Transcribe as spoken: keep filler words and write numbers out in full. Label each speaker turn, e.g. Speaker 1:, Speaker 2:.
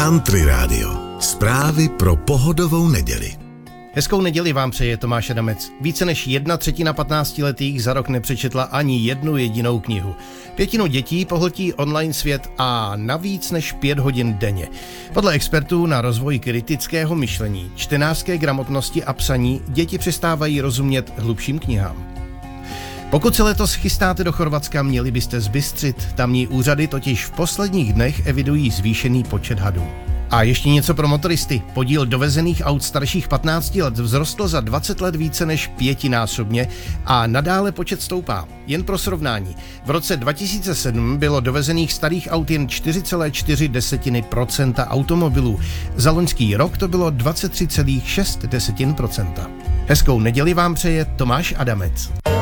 Speaker 1: Country Radio. Zprávy pro pohodovou neděli.
Speaker 2: Hezkou neděli vám přeje Tomáš Adamec. Více než jedna třetina patnáctiletých za rok nepřečetla ani jednu jedinou knihu. Pětinu dětí pohltí online svět a navíc než pět hodin denně. Podle expertů na rozvoj kritického myšlení, čtenářské gramotnosti a psaní děti přestávají rozumět hlubším knihám. Pokud se letos chystáte do Chorvatska, měli byste zbystřit. Tamní úřady totiž v posledních dnech evidují zvýšený počet hadů. A ještě něco pro motoristy. Podíl dovezených aut starších patnácti let vzrostl za dvacet let více než pětinásobně a nadále počet stoupá. Jen pro srovnání. V roce dva tisíce sedm bylo dovezených starých aut jen čtyři celé čtyři procenta automobilů. Za loňský rok to bylo dvacet tři celé šest procenta. Hezkou neděli vám přeje Tomáš Adamec.